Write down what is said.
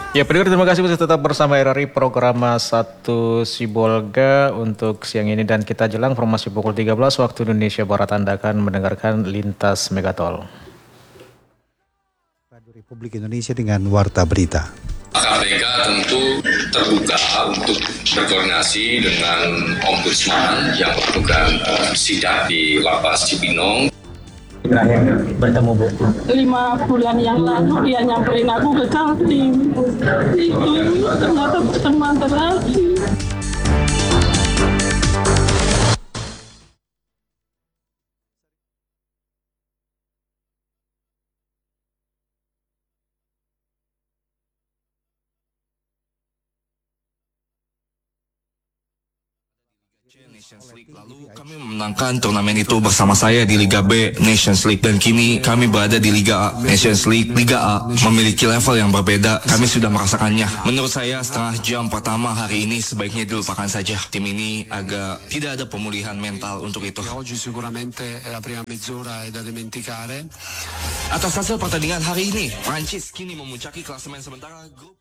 Ya, pendengar terima kasih masih tetap bersama RRI program Satu Sibolga untuk siang ini dan kita jelang informasi pukul 13 waktu Indonesia Barat Anda akan mendengarkan Lintas Megatol. Radio Republik Indonesia dengan Warta Berita. KPK tentu terbuka untuk berkoordinasi dengan Ombudsman yang melakukan sidak di Lapas Cibinong. Terakhir bertemu Bu. 5 bulan yang lalu dia nyamperin aku ke Kaltim. Itu ternyata berteman lagi. Nations League lalu kami memenangkan turnamen itu bersama saya di Liga B Nations League dan kini kami berada di Liga A Nations League. Liga A memiliki level yang berbeda, kami sudah merasakannya. Menurut saya setengah jam pertama hari ini sebaiknya dilupakan saja. Tim ini agak tidak ada pemulihan mental untuk itu. Oggi sicuramente la prima mezz'ora è da dimenticare. Atas hasil pertandingan hari ini, Prancis kini memuncaki klasemen sementara grup